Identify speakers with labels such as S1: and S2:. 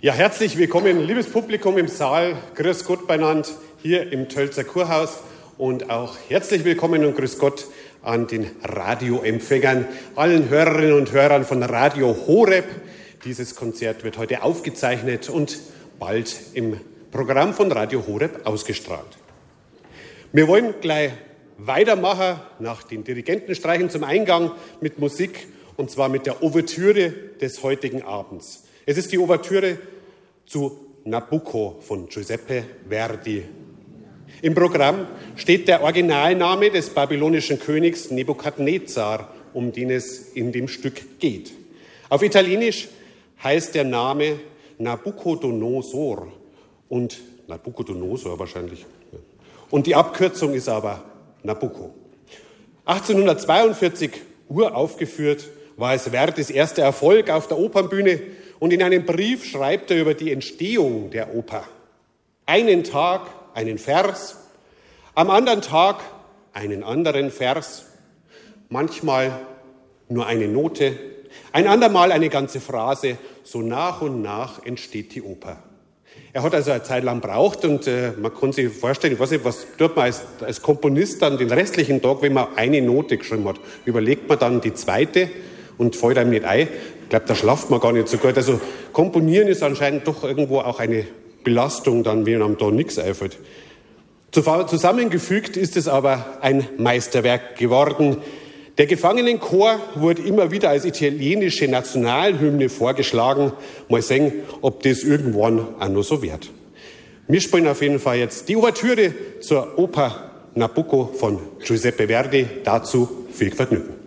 S1: Ja, herzlich willkommen, liebes Publikum im Saal. Grüß Gott beieinander hier im Tölzer Kurhaus und auch herzlich willkommen und grüß Gott an den Radioempfängern, allen Hörerinnen und Hörern von Radio Horeb. Dieses Konzert wird heute aufgezeichnet und bald im Programm von Radio Horeb ausgestrahlt. Wir wollen gleich weitermachen nach den Dirigentenstreichen zum Eingang mit Musik und zwar mit der Ouvertüre des heutigen Abends. Es ist die Ouvertüre zu Nabucco von Giuseppe Verdi. Im Programm steht der Originalname des babylonischen Königs Nebukadnezar, um den es in dem Stück geht. Auf Italienisch heißt der Name Nabucodonosor und Nabucodonosor wahrscheinlich. Und die Abkürzung ist aber Nabucco. 1842 uraufgeführt war es Verdis erster Erfolg auf der Opernbühne und in einem Brief schreibt er über die Entstehung der Oper. Einen Tag einen Vers, am anderen Tag einen anderen Vers, manchmal nur eine Note, ein andermal eine ganze Phrase, so nach und nach entsteht die Oper. Er hat also eine Zeit lang gebraucht und man kann sich vorstellen, ich weiß nicht, was tut man als Komponist dann den restlichen Tag, wenn man eine Note geschrieben hat? Überlegt man dann die zweite und fällt einem nicht ein? Ich glaube, da schlaft man gar nicht so gut. Also Komponieren ist anscheinend doch irgendwo auch eine Belastung, dann, wenn einem da nichts einfällt. Zusammengefügt ist es aber ein Meisterwerk geworden. Der Gefangenenchor wurde immer wieder als italienische Nationalhymne vorgeschlagen. Mal sehen, ob das irgendwann auch noch so wird. Wir spielen auf jeden Fall jetzt die Ouvertüre zur Oper Nabucco von Giuseppe Verdi. Dazu viel Vergnügen.